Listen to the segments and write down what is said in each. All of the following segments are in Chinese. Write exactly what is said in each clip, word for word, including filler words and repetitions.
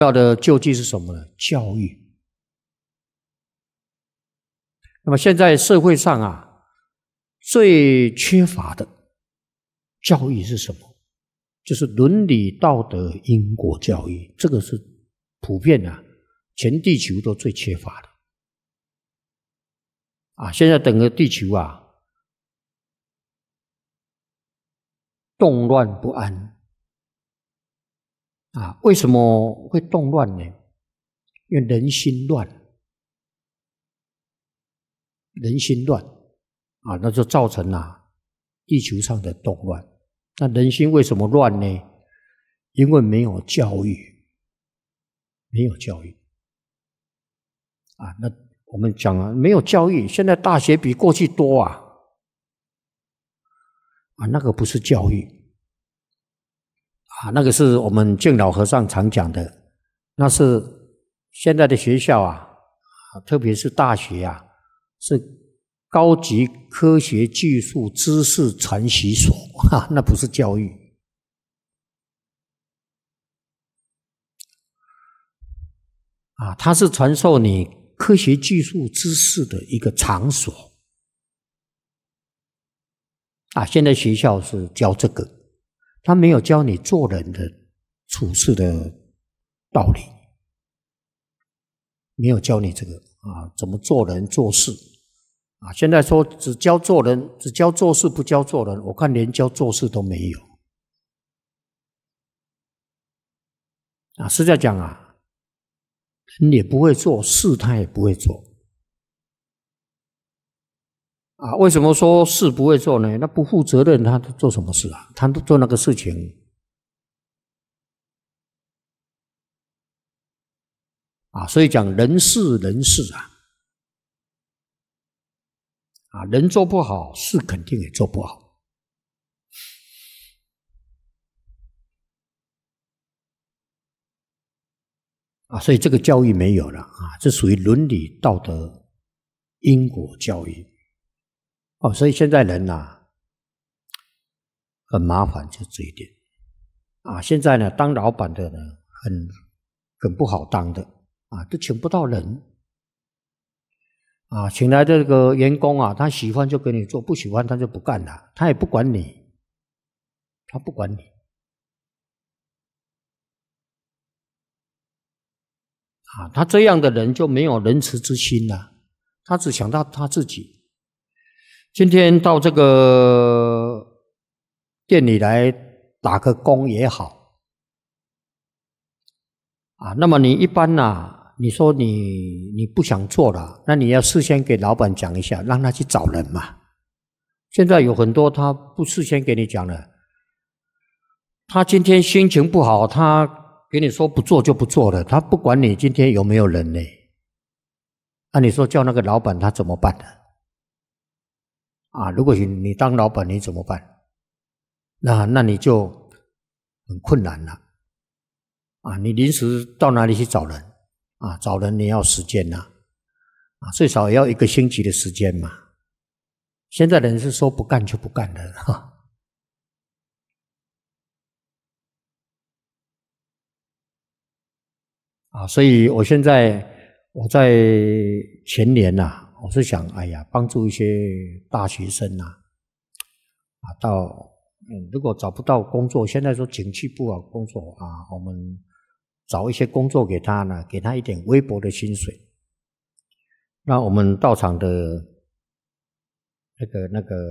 要的救济是什么呢？教育。那么现在社会上啊，最缺乏的教育是什么？就是伦理道德因果教育，这个是普遍啊，全地球都最缺乏的。啊，现在整个地球啊，动乱不安。啊，为什么会动乱呢？因为人心乱，人心乱啊，那就造成了地球上的动乱。那人心为什么乱呢？因为没有教育，没有教育啊。那我们讲啊，没有教育，现在大学比过去多啊，啊，那个不是教育。啊，那个是我们敬老和尚常讲的，那是现在的学校啊，特别是大学啊，是高级科学技术知识传习所，哈，那不是教育。啊，它是传授你科学技术知识的一个场所。啊，现在学校是教这个。他没有教你做人的处事的道理，没有教你这个啊，怎么做人做事啊？现在说只教做人，只教做事不教做人，我看连教做事都没有啊。是在讲啊，人也不会做事，他也不会做啊，为什么说事不会做呢？那不负责任，他做什么事啊？他做那个事情啊，所以讲人事人事啊，啊，人做不好，事肯定也做不好啊，所以这个教育没有了啊，这属于伦理道德因果教育。哦，所以现在人啊很麻烦，就这一点啊。现在呢，当老板的呢，很很不好当的啊，都请不到人啊。请来的这个员工啊，他喜欢就给你做，不喜欢他就不干了，他也不管你，他不管你啊。他这样的人就没有仁慈之心了，他只想到他自己。今天到这个店里来打个工也好啊，那么你一般啊，你说你你不想做了，那你要事先给老板讲一下，让他去找人嘛。现在有很多他不事先给你讲了，他今天心情不好，他给你说不做就不做了，他不管你今天有没有人呢。那你说叫那个老板他怎么办呢？啊，如果你当老板你怎么办？那那你就很困难了啊！你临时到哪里去找人啊？找人你要时间呐啊，最少也要一个星期的时间嘛。现在人是说不干就不干的哈啊，所以我现在我在前年呐、啊。我是想，哎呀，帮助一些大学生啊，啊，到嗯，如果找不到工作，现在说景气不好，工作啊，我们找一些工作给他呢，给他一点微薄的薪水。那我们道场的那个那个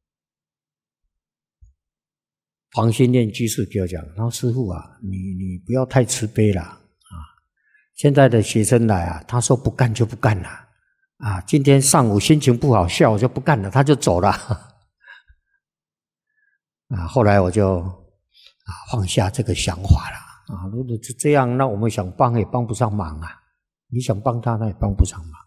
黄心念居士给我讲，他说师父啊，你你不要太慈悲了啊，现在的学生来啊，他说不干就不干了。啊，今天上午心情不好，下午就不干了，他就走了。啊，后来我就啊放下这个想法了。啊，如果是这样，那我们想帮也帮不上忙啊。你想帮他，那也帮不上忙。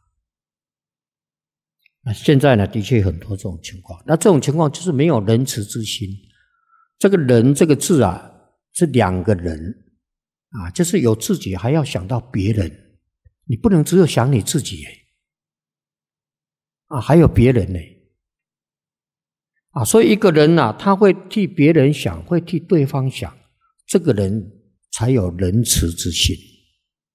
那现在呢，的确很多这种情况。那这种情况就是没有仁慈之心。这个人这个字啊，是两个人啊，就是有自己还要想到别人，你不能只有想你自己耶。啊，还有别人呢，啊，所以一个人啊，他会替别人想，会替对方想，这个人才有仁慈之心。